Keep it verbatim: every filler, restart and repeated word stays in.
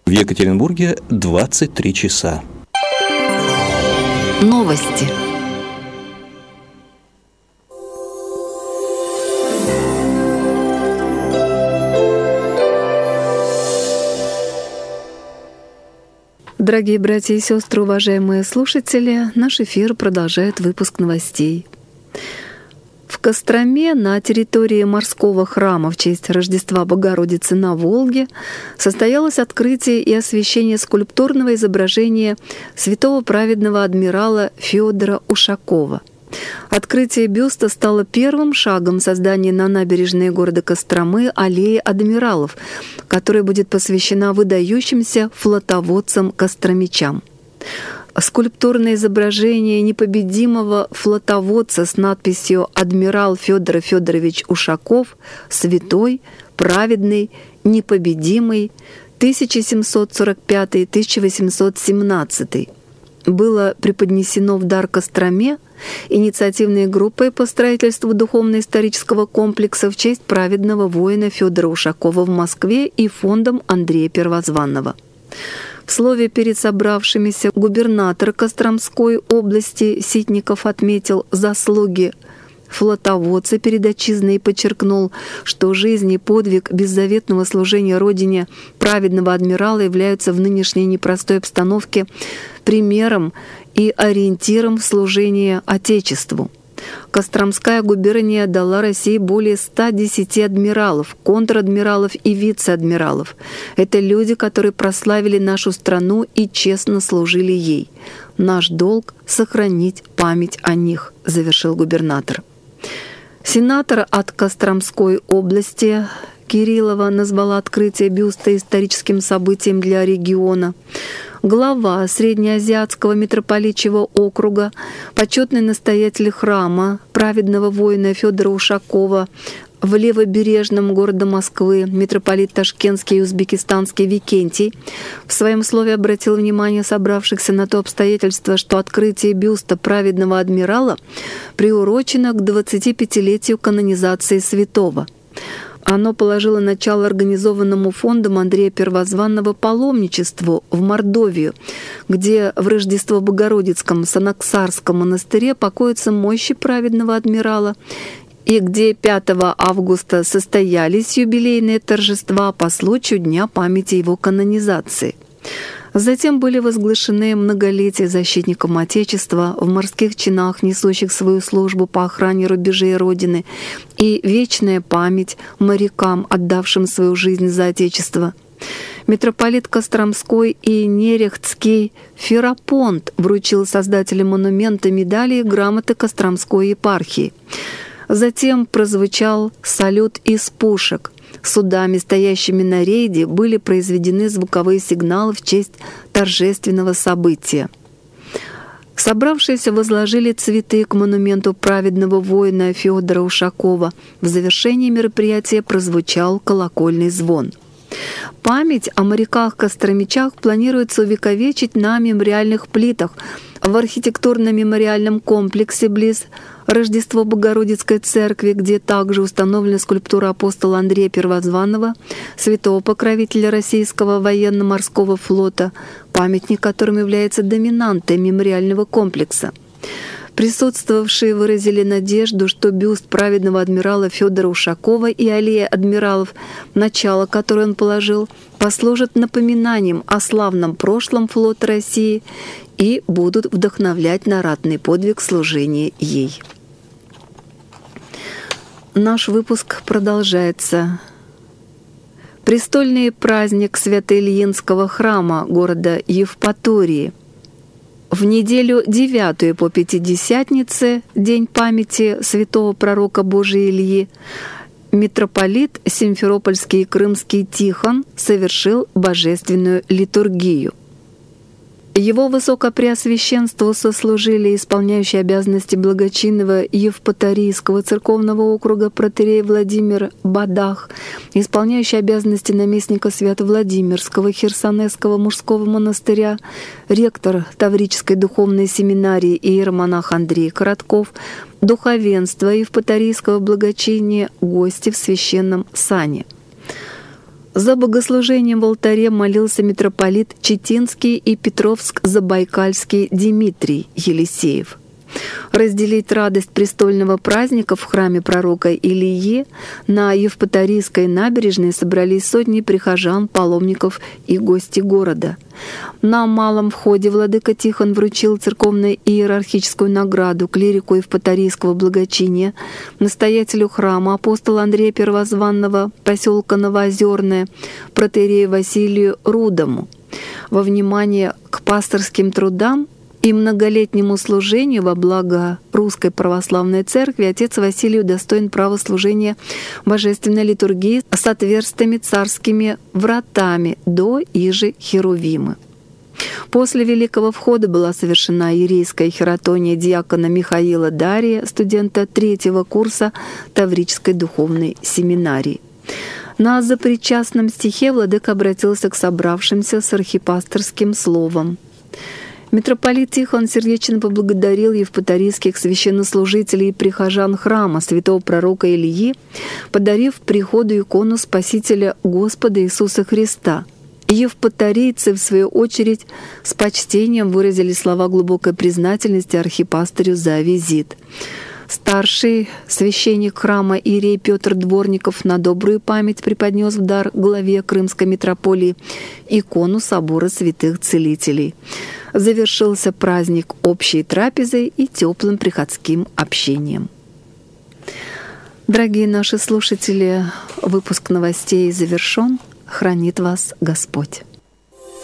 В Екатеринбурге двадцать три часа. Новости. Дорогие братья и сестры, уважаемые слушатели, наш эфир продолжает выпуск новостей. В Костроме на территории морского храма в честь Рождества Богородицы на Волге состоялось открытие и освящение скульптурного изображения святого праведного адмирала Федора Ушакова. Открытие бюста стало первым шагом создания на набережной города Костромы аллеи адмиралов, которая будет посвящена выдающимся флотоводцам-костромичам. Скульптурное изображение непобедимого флотоводца с надписью «Адмирал Федор Федорович Ушаков, святой, праведный, непобедимый, тысяча семьсот сорок пятый — тысяча восемьсот семнадцатый» было преподнесено в дар Костроме инициативной группой по строительству духовно-исторического комплекса в честь праведного воина Федора Ушакова в Москве и фондом Андрея Первозванного. В слове перед собравшимися губернатор Костромской области Ситников отметил заслуги флотоводца перед отчизной и подчеркнул, что жизнь и подвиг беззаветного служения Родине праведного адмирала являются в нынешней непростой обстановке примером и ориентиром в служении Отечеству. Костромская губерния дала России более ста десяти адмиралов, контр-адмиралов и вице-адмиралов. Это люди, которые прославили нашу страну и честно служили ей. Наш долг — сохранить память о них, завершил губернатор. Сенатор от Костромской области Кириллова назвала открытие бюста историческим событием для региона. Глава Среднеазиатского митрополичьего округа, почетный настоятель храма праведного воина Федора Ушакова в левобережном городе Москвы, митрополит Ташкентский и Узбекистанский Викентий, в своем слове обратил внимание собравшихся на то обстоятельство, что открытие бюста праведного адмирала приурочено к двадцатипятилетию канонизации святого. Оно положило начало организованному фондом Андрея Первозванного паломничеству в Мордовию, где в Рождество Богородицком Санаксарском монастыре покоятся мощи праведного адмирала, и где пятого августа состоялись юбилейные торжества по случаю Дня памяти его канонизации. Затем были возглашены многолетия защитникам Отечества в морских чинах, несущих свою службу по охране рубежей Родины, и вечная память морякам, отдавшим свою жизнь за Отечество. Митрополит Костромской и Нерехтский Ферапонт вручил создателям монумента медали и грамоты Костромской епархии. Затем прозвучал салют из пушек. Судами, стоящими на рейде, были произведены звуковые сигналы в честь торжественного события. Собравшиеся возложили цветы к монументу праведного воина Федора Ушакова. В завершении мероприятия прозвучал колокольный звон. Память о моряках-костромичах планируется увековечить на мемориальных плитах в архитектурно-мемориальном комплексе близ Рождество Богородицкой церкви, где также установлена скульптура апостола Андрея Первозванного, святого покровителя российского военно-морского флота, памятник которым является доминантой мемориального комплекса. Присутствовавшие выразили надежду, что бюст праведного адмирала Федора Ушакова и аллея адмиралов, начало которой он положил, послужат напоминанием о славном прошлом флота России и будут вдохновлять на ратный подвиг служения ей. Наш выпуск продолжается. Престольный праздник Свято-Ильинского храма города Евпатории. В неделю девятую по Пятидесятнице, день памяти святого пророка Божия Ильи, митрополит Симферопольский и Крымский Тихон совершил божественную литургию. Его Высокопреосвященству сослужили исполняющий обязанности благочинного Евпаторийского церковного округа протоиерей Владимир Бадах, исполняющий обязанности наместника Свято-Владимирского Херсонесского мужского монастыря, ректор Таврической духовной семинарии иеромонах Андрей Коротков, духовенство Евпаторийского благочиния, гости в священном сане. За богослужением в алтаре молился митрополит Читинский и Петровск-Забайкальский Дмитрий Елисеев. Разделить радость престольного праздника в храме пророка Илии на Евпаторийской набережной собрались сотни прихожан, паломников и гости города. На малом входе владыка Тихон вручил церковно-иерархическую награду клирику Евпаторийского благочиния, настоятелю храма апостола Андрея Первозванного поселка Новоозерное, протоиерею Василию Рудому. Во внимание к пасторским трудам и многолетнему служению во благо Русской Православной Церкви отец Василий удостоен права служения божественной литургии с отверстыми царскими вратами до иже Херувимы. После Великого Входа была совершена иерейская хиротония диакона Михаила Дария, студента третьего курса Таврической духовной семинарии. На запричастном стихе владыка обратился к собравшимся с архипасторским словом. Митрополит Тихон сердечно поблагодарил евпаторийских священнослужителей и прихожан храма святого пророка Илии, подарив приходу икону Спасителя Господа Иисуса Христа. Евпаторийцы, в свою очередь, с почтением выразили слова глубокой признательности архипастырю за визит. Старший священник храма иерей Петр Дворников на добрую память преподнес в дар главе Крымской митрополии икону собора святых целителей. Завершился праздник общей трапезой и теплым приходским общением. Дорогие наши слушатели, выпуск новостей завершен. Хранит вас Господь.